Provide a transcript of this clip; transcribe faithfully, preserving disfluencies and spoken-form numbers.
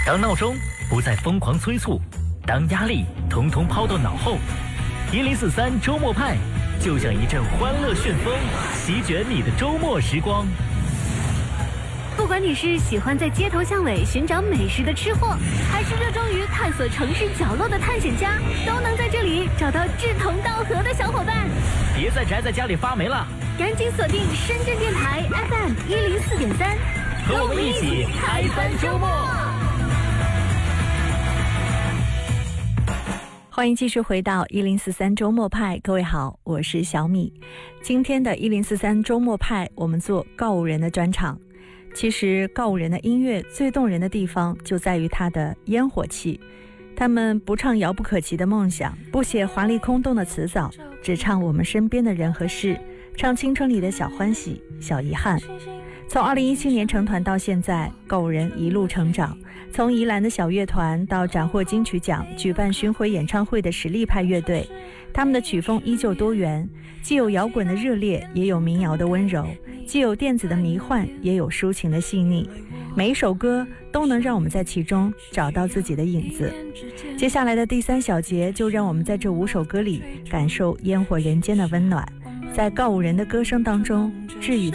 当闹钟不再疯狂催促，当压力统统抛到脑后，一零四三周末派就像一阵欢乐旋风，席卷你的周末时光。 不管你是喜欢在街头巷尾寻找美食的吃货，还是热衷于探索城市角落的探险家，都能在这里找到志同道合的小伙伴。 别再宅在家里发霉了， 赶紧锁定深圳电台 F M 一零四点三， 和我们一起开翻周末。 欢迎继续回到一零四三周末派，各位好，我是小米。今天的一零四三周末派，我们做告五人的专场。其实告五人的音乐最动人的地方就在于它的烟火气，他们不唱遥不可及的梦想，不写华丽空洞的词藻，只唱我们身边的人和事，唱青春里的小欢喜小遗憾。从二零一七年成团到现在，告五人一路成长，从宜兰的小乐团到斩获金曲奖举办巡回演唱会的实力派乐队，他们的曲风依旧多元，既有摇滚的热烈，也有民谣的温柔，既有电子的迷幻，也有抒情的细腻，每一首歌都能让我们在其中找到自己的影子。接下来的第三小节，就让我们在这五首歌里感受烟火人间的温暖，在告五人的歌声当中治愈